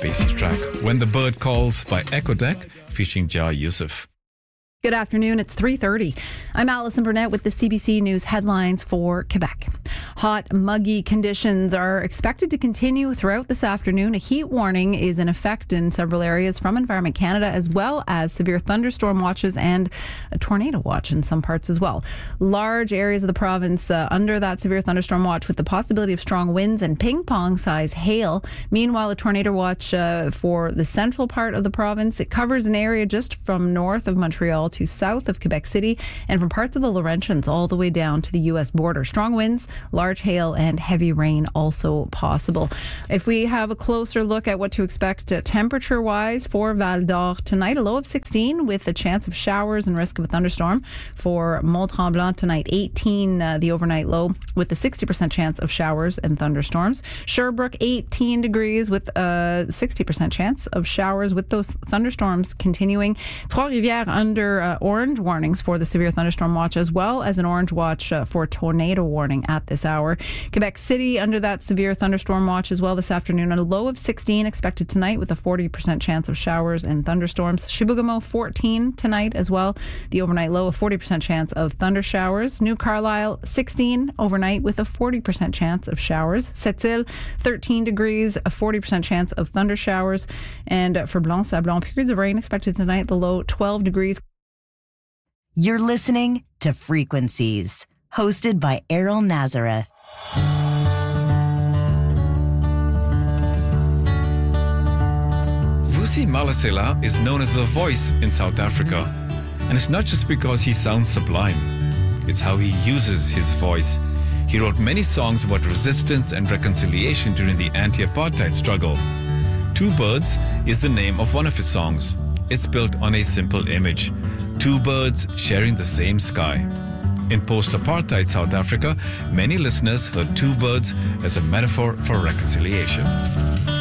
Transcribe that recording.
bassy track, When the Bird Calls by Echo Deck, featuring Jah Yusuf. Good afternoon. It's 3:30. I'm Alison Burnett with the CBC News headlines for Quebec. Hot, muggy conditions are expected to continue throughout this afternoon. A heat warning is in effect in several areas from Environment Canada, as well as severe thunderstorm watches and a tornado watch in some parts as well. Large areas of the province under that severe thunderstorm watch with the possibility of strong winds and ping-pong size hail. Meanwhile, a tornado watch for the central part of the province. It covers an area just from north of Montreal to south of Quebec City and from parts of the Laurentians all the way down to the U.S. border. Strong winds, large hail, and heavy rain also possible. If we have a closer look at what to expect temperature-wise for Val d'Or tonight, a low of 16 with a chance of showers and risk of a thunderstorm. For Mont-Tremblant tonight, 18 the overnight low with a 60% chance of showers and thunderstorms. Sherbrooke, 18 degrees with a 60% chance of showers with those thunderstorms continuing. Trois-Rivières under orange warnings for the severe thunderstorm watch, as well as an orange watch for tornado warning at this hour. Quebec City under that severe thunderstorm watch as well this afternoon. A low of 16 expected tonight with a 40% chance of showers and thunderstorms. Chibougamau, 14 tonight as well. The overnight low, a 40% chance of thunder showers. New Carlisle, 16 overnight with a 40% chance of showers. Sept-Îles, 13 degrees, a 40% chance of thunder showers. And for Blanc-Sablon, periods of rain expected tonight, the low 12 degrees. You're listening to Frequencies, hosted by Errol Nazareth. Vusi Malesela is known as the voice in South Africa. And it's not just because he sounds sublime. It's how he uses his voice. He wrote many songs about resistance and reconciliation during the anti-apartheid struggle. Two Birds is the name of one of his songs. It's built on a simple image. Two birds sharing the same sky. In post-apartheid South Africa, many listeners heard two birds as a metaphor for reconciliation.